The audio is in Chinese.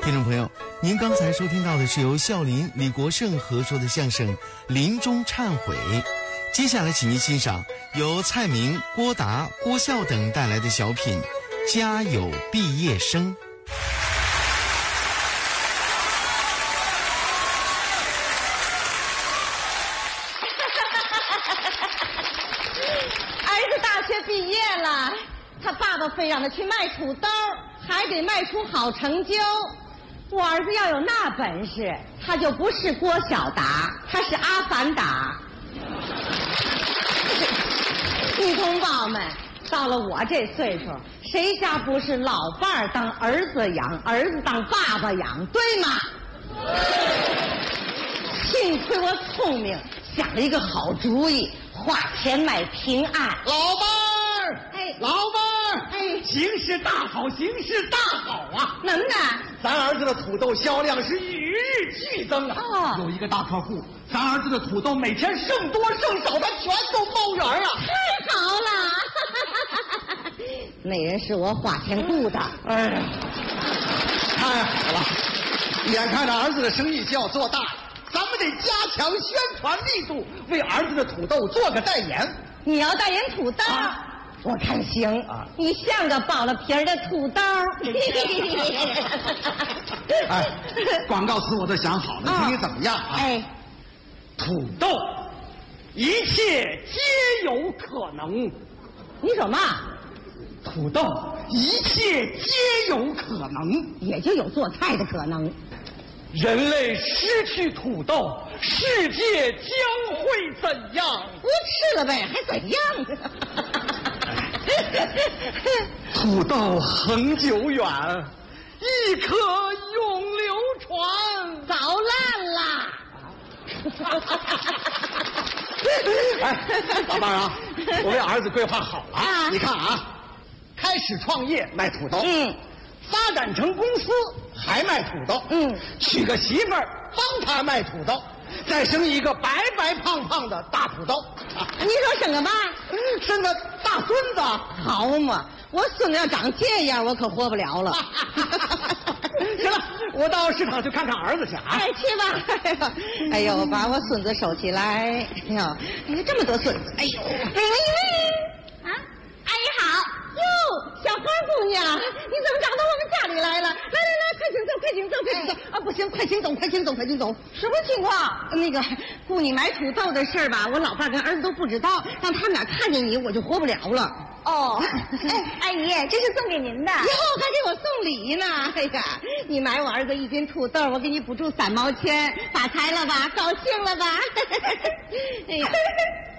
听众朋友，您刚才收听到的是由孝林、李国盛合说的相声《临终忏悔》。接下来，请您欣赏由蔡明、郭达、郭笑等带来的小品《家有毕业生》。 儿子大学毕业了，他爸爸非让他去卖土豆，还得卖出好成绩。我儿子要有那本事，他就不是郭晓达，他是阿凡达。女同胞们，到了我这岁数，谁家不是老伴儿当儿子养，儿子当爸爸养，对吗？幸亏我聪明，想了一个好主意，花钱买平安。 老伴儿， 哎， 老伴儿， 哎， 形势大好，形势大好啊！ 能的。 咱儿子的土豆销量是与日俱增啊！ 哦， 有一个大客户，咱儿子的土豆每天剩多剩少，他全都包圆啊！ 太好了！那人是我花钱雇的。 哎呀，太好了！眼看着儿子的生意就要做大，咱们得加强宣传力度，为儿子的土豆做个代言。 你要代言土豆？ 啊我看行啊， 你像个剥了皮儿的土豆。 哎，广告词我都想好了，听你怎么样啊？ 哎， 土豆，一切皆有可能。 你说嘛？ 土豆，一切皆有可能， 也就有做菜的可能。 人类失去土豆，世界将会怎样？ 不吃了呗，还怎样？ 土豆恒久远，亦可永流传。 早烂啦！ 哎，老伴儿啊，我为儿子规划好了啊！你看啊，开始创业卖土豆，发展成公司还卖土豆，娶个媳妇儿帮他卖土豆，再生一个白白胖胖的大土豆。 你说生个嘛？ 生个大孙子。 好嘛，我孙子要长这样，我可活不了了。 行了，我到市场去看看儿子去啊！ 哎，去吧！哎呦，把我孙子收起来！哎呦，哎呀，这么多孙子！哎呦，啊，阿姨好！哟，小花姑娘，你怎么长到我们家里来了？来，快请走，快请走，快请走！啊，不行，快请走，快请走，快请走！什么情况？那个雇你买土豆的事儿吧，我老伴跟儿子都不知道，让他们俩看见你，我就活不了了。哦，哎，阿姨，这是送给您的。哟，还给我送礼呢！哎呀，你买我儿子1斤土豆，我给你补助3毛钱，发财了吧？高兴了吧？哎呀。